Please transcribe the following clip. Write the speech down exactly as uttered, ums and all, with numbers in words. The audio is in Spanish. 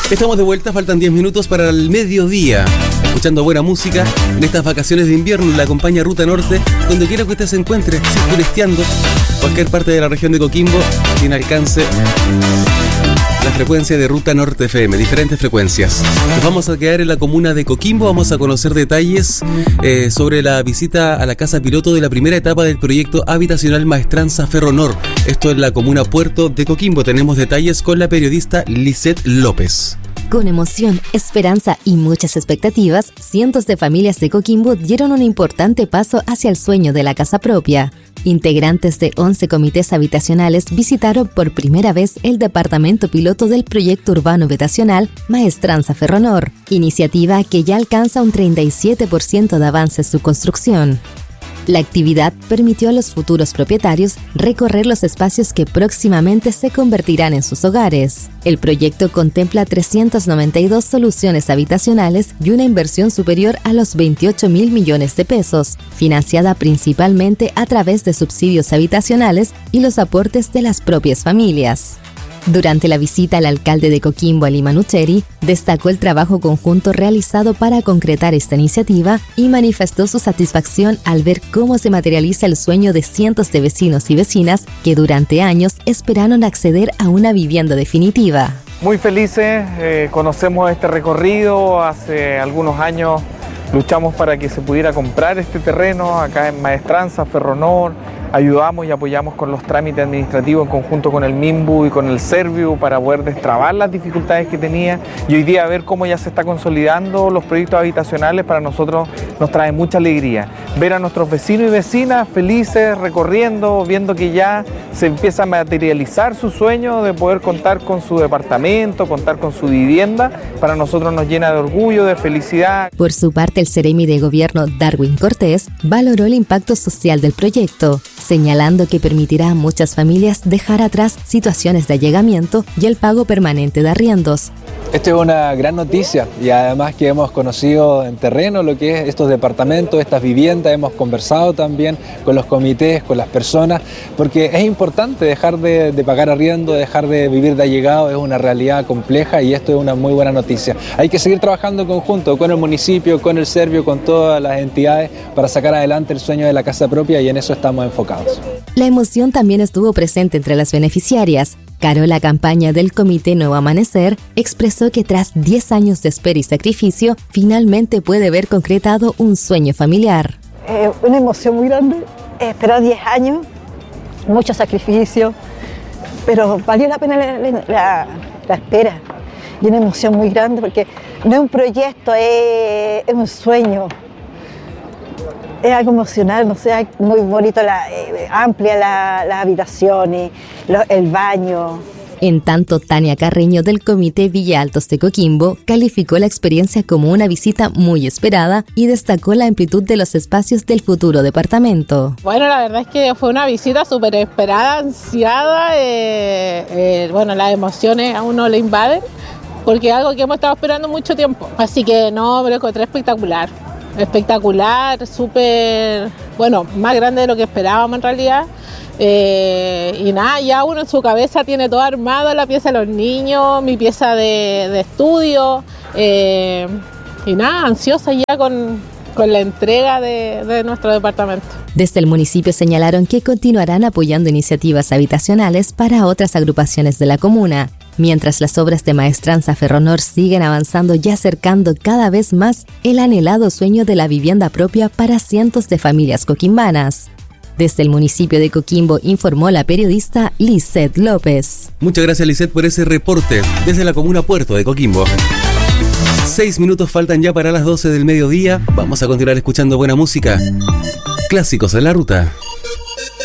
Estamos de vuelta, faltan diez minutos para el mediodía, escuchando buena música en estas vacaciones de invierno. La acompaña Ruta Norte, donde quiera que usted se encuentre, turisteando cualquier parte de la región de Coquimbo, tiene alcance la frecuencia de Ruta Norte F M, diferentes frecuencias. Nos vamos a quedar en la comuna de Coquimbo, vamos a conocer detalles eh, sobre la visita a la casa piloto de la primera etapa del proyecto habitacional Maestranza Ferronor. Esto es la comuna Puerto de Coquimbo. Tenemos detalles con la periodista Lisette López. Con emoción, esperanza y muchas expectativas, cientos de familias de Coquimbo dieron un importante paso hacia el sueño de la casa propia. Integrantes de once comités habitacionales visitaron por primera vez el departamento piloto del proyecto urbano habitacional Maestranza Ferronor, iniciativa que ya alcanza un treinta y siete por ciento de avance en su construcción. La actividad permitió a los futuros propietarios recorrer los espacios que próximamente se convertirán en sus hogares. El proyecto contempla trescientas noventa y dos soluciones habitacionales y una inversión superior a los veintiocho mil millones de pesos, financiada principalmente a través de subsidios habitacionales y los aportes de las propias familias. Durante la visita, el alcalde de Coquimbo, Ali Manucheri, destacó el trabajo conjunto realizado para concretar esta iniciativa y manifestó su satisfacción al ver cómo se materializa el sueño de cientos de vecinos y vecinas que durante años esperaron acceder a una vivienda definitiva. Muy felices, eh, conocemos este recorrido, hace algunos años luchamos para que se pudiera comprar este terreno acá en Maestranza, Ferronor. Ayudamos y apoyamos con los trámites administrativos en conjunto con el MIMBU y con el Serviu para poder destrabar las dificultades que tenía, y hoy día ver cómo ya se está consolidando los proyectos habitacionales para nosotros nos trae mucha alegría. Ver a nuestros vecinos y vecinas felices recorriendo, viendo que ya se empieza a materializar su sueño de poder contar con su departamento, contar con su vivienda, para nosotros nos llena de orgullo, de felicidad. Por su parte, el Seremi de Gobierno Darwin Cortés valoró el impacto social del proyecto, señalando que permitirá a muchas familias dejar atrás situaciones de allegamiento y el pago permanente de arriendos. Esta es una gran noticia y además que hemos conocido en terreno lo que es estos departamentos, estas viviendas, hemos conversado también con los comités, con las personas, porque es importante dejar de, de pagar arriendo, dejar de vivir de allegado, es una realidad compleja y esto es una muy buena noticia. Hay que seguir trabajando en conjunto con el municipio, con el Serviu, con todas las entidades para sacar adelante el sueño de la casa propia, y en eso estamos enfocados. La emoción también estuvo presente entre las beneficiarias. Carola Campaña del Comité Nuevo Amanecer expresó que tras diez años de espera y sacrificio, finalmente puede ver concretado un sueño familiar. Eh, una emoción muy grande, eh, esperar diez años, mucho sacrificio, pero valió la pena la, la, la espera, y una emoción muy grande porque no es un proyecto, es, es un sueño. Es algo emocional, no sé, muy bonito, la, eh, amplia la, las habitaciones, lo, el baño. En tanto, Tania Carreño del Comité Villa Altos de Coquimbo calificó la experiencia como una visita muy esperada y destacó la amplitud de los espacios del futuro departamento. Bueno, la verdad es que fue una visita súper esperada, ansiada, eh, eh, bueno, las emociones a uno le invaden porque es algo que hemos estado esperando mucho tiempo, así que no, me lo encontré espectacular. Espectacular, súper, bueno, más grande de lo que esperábamos en realidad. Eh, y nada, ya uno en su cabeza tiene todo armado, la pieza de los niños, mi pieza de, de estudio. Eh, y nada, ansiosa ya con, con la entrega de, de nuestro departamento. Desde el municipio señalaron que continuarán apoyando iniciativas habitacionales para otras agrupaciones de la comuna, mientras las obras de Maestranza Ferronor siguen avanzando y acercando cada vez más el anhelado sueño de la vivienda propia para cientos de familias coquimbanas. Desde el municipio de Coquimbo informó la periodista Lisette López. Muchas gracias, Lisette, por ese reporte desde la comuna Puerto de Coquimbo. Seis minutos faltan ya para las doce del mediodía. Vamos a continuar escuchando buena música. Clásicos de la ruta.